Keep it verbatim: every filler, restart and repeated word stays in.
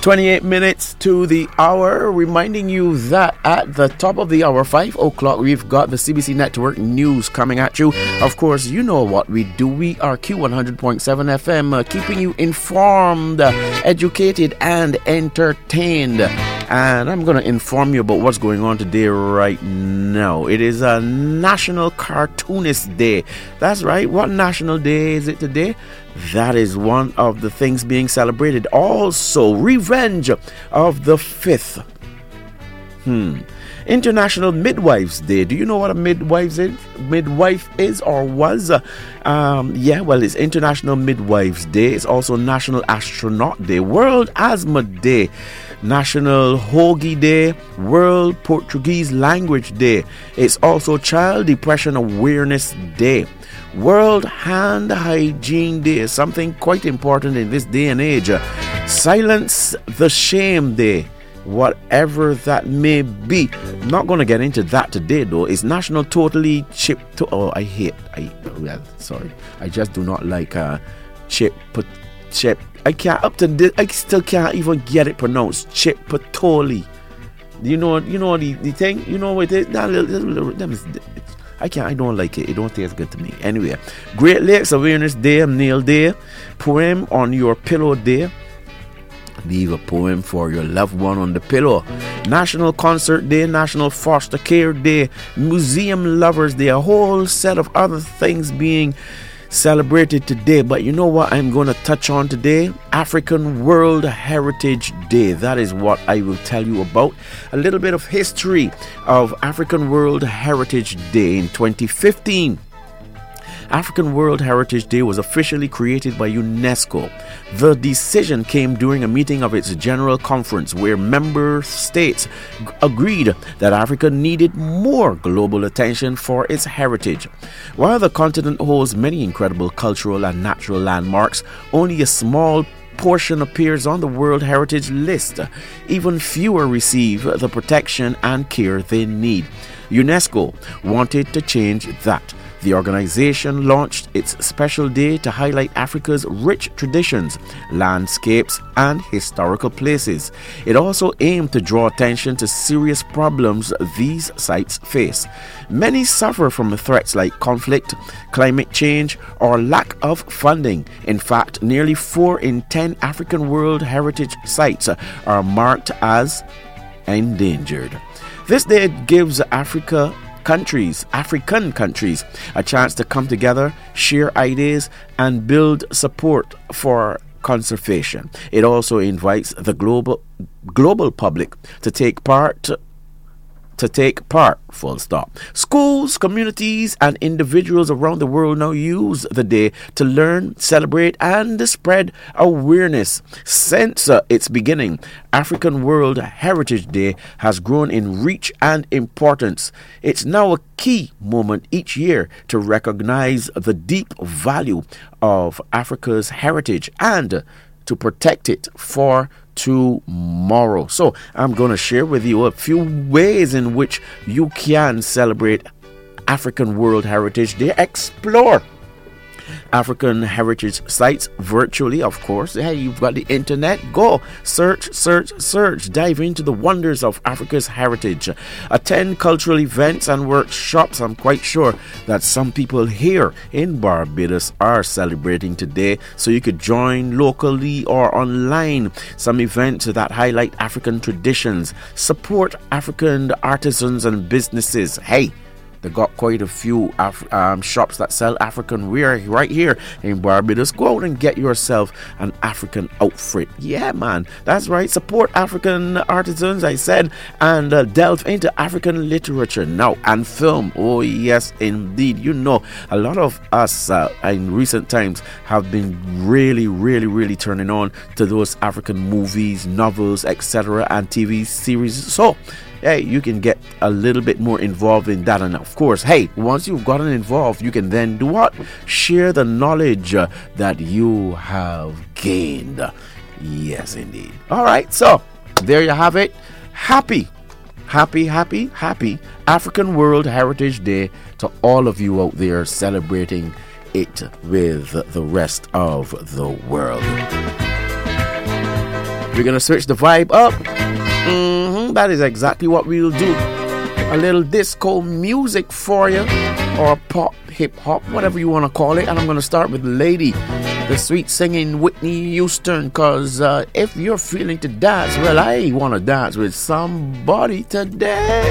twenty-eight minutes to the hour, reminding you that at the top of the hour, five o'clock, we've got the C B C Network news coming at you. Of course, you know what we do. We are Q one hundred point seven F M, uh, keeping you informed, uh, educated, and entertained. And I'm going to inform you about what's going on today right now. It is a National Cartoonist Day. That's right. What national day is it today? That is one of the things being celebrated. Also, Revenge of the Fifth. Hmm. International Midwives Day. Do you know what a midwife is? Midwife is or was? Um, yeah, well, it's International Midwives Day. It's also National Astronaut Day, World Asthma Day, National Hoagie Day, World Portuguese Language Day. It's also Child Depression Awareness Day, World Hand Hygiene Day, something quite important in this day and age. Silence the Shame Day, whatever that may be. I'm not going to get into that today, though. It's National Totally Chip to oh I hate I well sorry I just do not like uh chip put chip I can't up to this, I still can't even get it pronounced. Chip patoli. You know you know the, the thing you know what it is. That little, little, little, I can't I don't like it. It don't taste good to me. Anyway, Great Lakes Awareness Day, Nail Day, Poem on Your Pillow Day. Leave a poem for your loved one on the pillow. National Concert Day, National Foster Care Day, Museum Lovers Day, a whole set of other things being celebrated today. But you know what I'm going to touch on today? African World Heritage Day. That is what I will tell you about. A little bit of history of African World Heritage Day. In twenty fifteen, African World Heritage Day was officially created by UNESCO. The decision came during a meeting of its General Conference where member states g- agreed that Africa needed more global attention for its heritage. While the continent holds many incredible cultural and natural landmarks, only a small portion appears on the World Heritage List. Even fewer receive the protection and care they need. UNESCO wanted to change that. The organization launched its special day to highlight Africa's rich traditions, landscapes, and historical places. It also aimed to draw attention to serious problems these sites face. Many suffer from threats like conflict, climate change, or lack of funding. In fact, nearly four in ten African World Heritage sites are marked as endangered. This day gives Africa countries, African countries, a chance to come together, share ideas, and build support for conservation. It also invites the global global public to take part to take part, full stop. Schools, communities, and individuals around the world now use the day to learn, celebrate, and spread awareness. Since uh, its beginning, African World Heritage Day has grown in reach and importance. It's now a key moment each year to recognize the deep value of Africa's heritage and to protect it for tomorrow. So I'm going to share with you a few ways in which you can celebrate African World Heritage Day. Explore African heritage sites virtually, of course. Hey, you've got the internet. Go search, search, search. Dive into the wonders of Africa's heritage. Attend cultural events and workshops. I'm quite sure that some people here in Barbados are celebrating today, so you could join locally or online some events that highlight African traditions. Support African artisans and businesses. Hey, they got quite a few Af- um, shops that sell African wear right here in Barbados. Go out and get yourself an African outfit. Yeah, man, that's right. Support African artisans, I said, and uh, delve into African literature now and film. Oh, yes, indeed. You know, a lot of us uh, in recent times have been really, really, really turning on to those African movies, novels, et cetera, and T V series. So, hey, you can get a little bit more involved in that. And of course, hey, once you've gotten involved, you can then do what? Share the knowledge uh, that you have gained. Yes, indeed. All right, so there you have it. Happy, happy, happy, happy African World Heritage Day to all of you out there celebrating it with the rest of the world. We're gonna switch the vibe up. Mm-hmm, that is exactly what we'll do. A little disco music for you, or pop, hip hop, whatever you want to call it. And I'm gonna start with Lady, the sweet singing Whitney Houston. Cause uh, if you're feeling to dance, well, I wanna dance with somebody today.